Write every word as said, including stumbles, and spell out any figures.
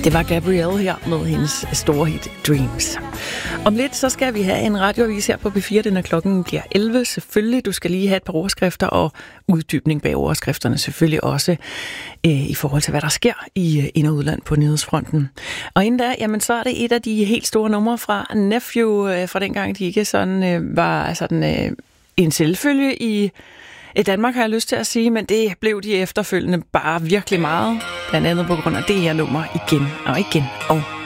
Det var Gabrielle her med hendes store hit Dreams. Om lidt så skal vi have en radioavis her på B fire. Den er klokken bliver elleve. Selvfølgelig, du skal lige have et par overskrifter og uddybning bag overskrifterne selvfølgelig også øh, i forhold til, hvad der sker i øh, ind- og udland på nyhedsfronten. Og inden da, jamen så er det et af de helt store numre fra Nephew, øh, fra dengang de ikke sådan øh, var sådan øh, en selvfølge i I Danmark, har jeg lyst til at sige, men det blev de efterfølgende bare virkelig meget. Blandt andet på grund af det her nummer igen og igen og